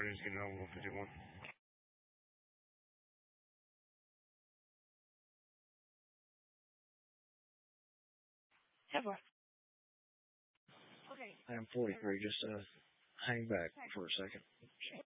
He's getting out 151. Yeah, boy. I am 43. Just hang back for a second.